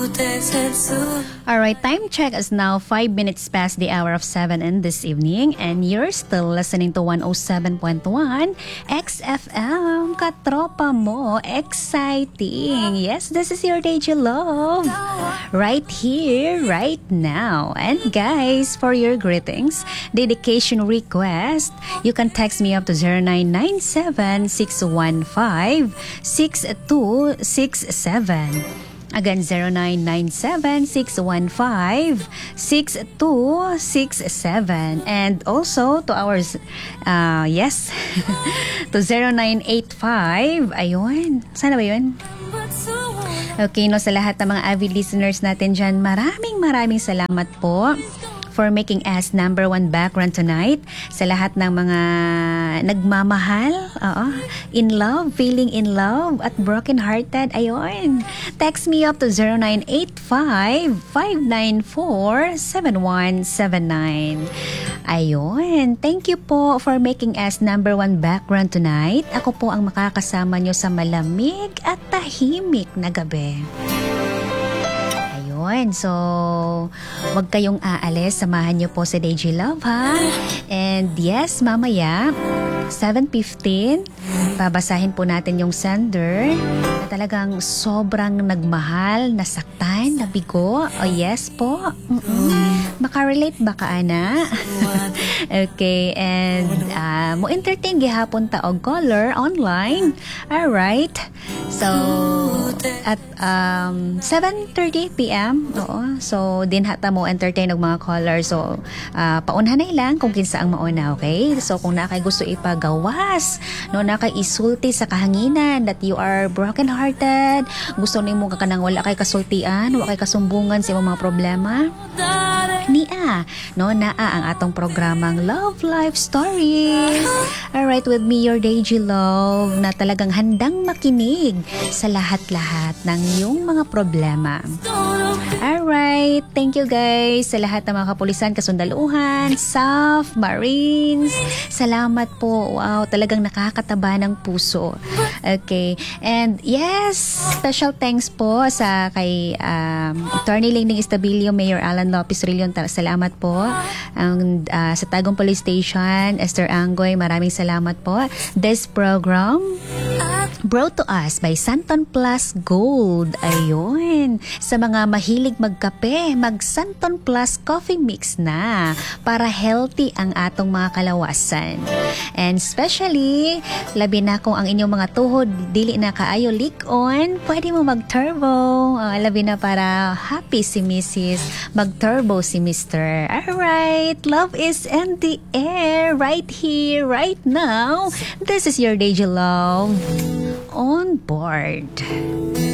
Alright, time check is now 5 minutes past the hour of 7 in this evening, and you're still listening to 107.1 XFM. Katropa mo, exciting. Yes, this is your Deji Love. Right here, right now. And guys, for your greetings, dedication request, you can text me up to 0997-615-6267. Again, 0997-615-6267. And also to our, yes, to 0985. Ayun. Sana ba yun? Okay, no, sa lahat ng mga avid listeners natin dyan, maraming salamat po for making us number one background tonight. Sa lahat ng mga nagmamahal, in love, feeling in love, at broken-hearted, ayun. Text me up to 0985-594-7179. Ayun. Thank you po for making us number one background tonight. Ako po ang makakasama nyo sa malamig at tahimik na gabi. So, wag kayong aalis. Samahan niyo po si Deji Love, ha? And yes, mamaya, 7:15, babasahin po natin yung sender na talagang sobrang nagmahal, nasaktan, nabigo. Oh, yes po. Makarelate ba ka, ana? Okay, and mo entertain gihapon ta og caller online. Alright. So, at 7:30 p.m. Oo. So, din hata mo entertain og mga caller. So, paunhanay lang kung kinsa ang mauna, okay? So, kung nakay gusto ipagawas, no, nakay isulti sa kahanginan that you are broken-hearted, gusto nimo ka kanang wala kay kasultian, wala kay kasumbungan sa imong mga problema, no, naa ang atong programang Love Life Stories. Alright, with me, your Deji Love, na talagang handang makinig sa lahat-lahat ng iyong mga problema. Alright, thank you guys sa lahat ng mga kapulisan, kasundaluhan, SAF, Marines. Salamat po. Wow, talagang nakakataba ng puso. Okay, and yes, special thanks po sa kay Attorney Lingding Estabilio, Mayor Alan Lopez Rillion. Salamat po. Sa Tagum Police Station, Esther Angoy, maraming salamat po. This program brought to us by Santon Plus Gold. Ayun. Sa mga mahilig magkape, mag Santon Plus Coffee Mix na para healthy ang atong mga kalawasan. And especially, labi na kung ang inyong mga tuhod dili na kaayo leak-on, pwede mo mag-turbo. Labi na para happy si Mrs. Mag-turbo si Mr. Alright, love is in the air right here, right now. This is your Deji Love on board.